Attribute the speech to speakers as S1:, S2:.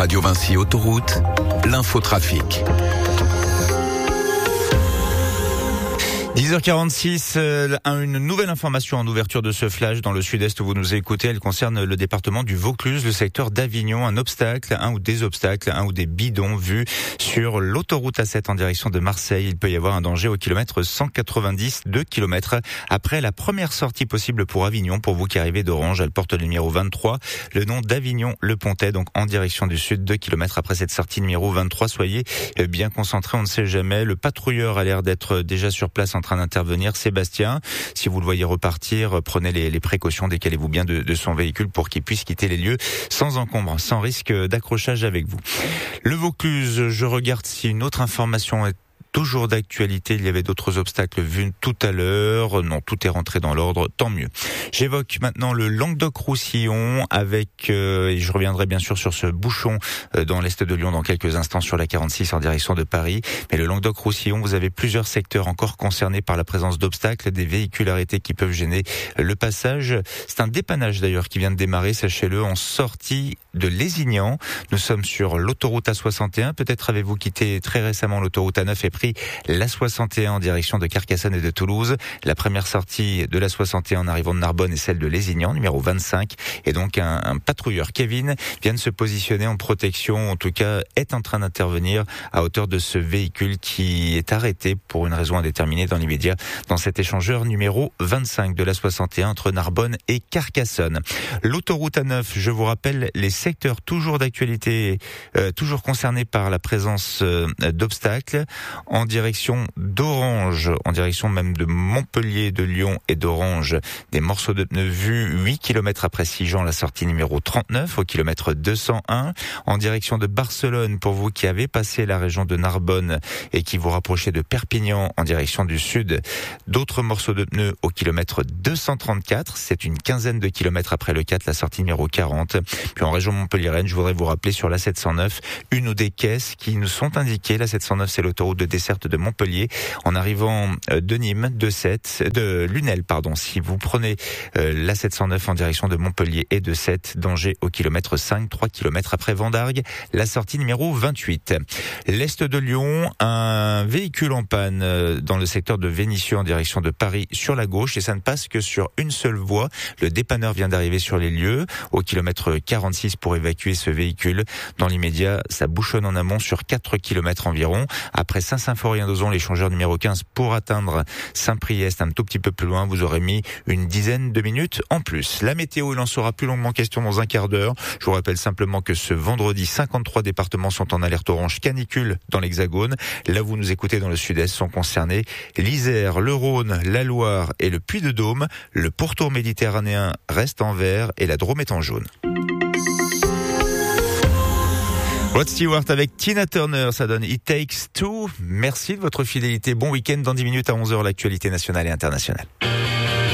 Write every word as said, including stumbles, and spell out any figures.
S1: Radio Vinci Autoroute, l'infotrafic.
S2: dix heures quarante-six, euh, une nouvelle information en ouverture de ce flash dans le sud-est où vous nous écoutez. Elle concerne le département du Vaucluse, le secteur d'Avignon. Un obstacle, un ou des obstacles, un ou des bidons vus sur l'autoroute A sept en direction de Marseille. Il peut y avoir un danger au kilomètre cent quatre-vingt-dix, deux kilomètres après la première sortie possible pour Avignon. Pour vous qui arrivez d'Orange, elle porte le numéro vingt-trois, le nom d'Avignon-le-Pontet, donc en direction du sud, deux kilomètres après cette sortie numéro vingt-trois. Soyez bien concentrés, on ne sait jamais. Le patrouilleur a l'air d'être déjà sur place en train d'intervenir, Sébastien. Si vous le voyez repartir, prenez les, les précautions, décalez-vous bien de, de son véhicule pour qu'il puisse quitter les lieux sans encombre, sans risque d'accrochage avec vous. Le Vaucluse, je regarde si une autre information est toujours d'actualité. Il y avait d'autres obstacles vus tout à l'heure. Non, tout est rentré dans l'ordre, tant mieux. J'évoque maintenant le Languedoc-Roussillon avec, euh, et je reviendrai bien sûr sur ce bouchon euh, dans l'est de Lyon dans quelques instants sur la quarante-six en direction de Paris. Mais le Languedoc-Roussillon, vous avez plusieurs secteurs encore concernés par la présence d'obstacles, des véhicules arrêtés qui peuvent gêner le passage. C'est un dépannage d'ailleurs qui vient de démarrer, sachez-le, en sortie de Lézignan. Nous sommes sur l'autoroute A soixante et un. Peut-être avez-vous quitté très récemment l'autoroute A neuf et pris l'A soixante et un en direction de Carcassonne et de Toulouse. La première sortie de l'A soixante et un en arrivant de Narbonne est celle de Lézignan, numéro vingt-cinq. Et donc un, un patrouilleur, Kevin, vient de se positionner en protection, en tout cas est en train d'intervenir à hauteur de ce véhicule qui est arrêté pour une raison indéterminée dans l'immédiat dans cet échangeur numéro vingt-cinq de l'A soixante et un entre Narbonne et Carcassonne. L'autoroute A neuf, je vous rappelle les secteurs toujours d'actualité, euh, toujours concernés par la présence euh, d'obstacles. En direction d'Orange, en direction même de Montpellier, de Lyon et d'Orange, des morceaux de pneus vus huit kilomètres après Sigean, la sortie numéro trente-neuf au kilomètre deux cent un. En direction de Barcelone, pour vous qui avez passé la région de Narbonne et qui vous rapprochez de Perpignan en direction du sud, d'autres morceaux de pneus au kilomètre deux cent trente-quatre. C'est une quinzaine de kilomètres après le quatre, la sortie numéro quarante. Puis en région Montpellier-Rennes, je voudrais vous rappeler sur l'A sept cent neuf, une ou des caisses qui nous sont indiquées. L'A sept cent neuf, c'est l'autoroute de desserte de Montpellier en arrivant de Nîmes, de Sète, de Lunel, pardon. Si vous prenez euh, l'A sept cent neuf en direction de Montpellier et de Sète, danger au kilomètre cinq, trois kilomètres après Vendargues, la sortie numéro vingt-huit. L'est de Lyon, un véhicule en panne euh, dans le secteur de Vénissieux en direction de Paris sur la gauche et ça ne passe que sur une seule voie. Le dépanneur vient d'arriver sur les lieux au kilomètre quarante-six pour évacuer ce véhicule. Dans l'immédiat, ça bouchonne en amont sur quatre kilomètres environ. Après Saint-Symphorien-d'Ozon, l'échangeur numéro quinze pour atteindre Saint-Priest, un tout petit peu plus loin, vous aurez mis une dizaine de minutes en plus. La météo, il en sera plus longuement question dans un quart d'heure. Je vous rappelle simplement que ce vendredi, cinquante-trois départements sont en alerte orange canicule dans l'Hexagone. Là, vous nous écoutez dans le sud-est, sont concernés l'Isère, le Rhône, la Loire et le Puy-de-Dôme. Le pourtour méditerranéen reste en vert et la Drôme est en jaune. Rod Stewart avec Tina Turner, ça donne It Takes Two. Merci de votre fidélité. Bon week-end dans dix minutes à onze heures, l'actualité nationale et internationale.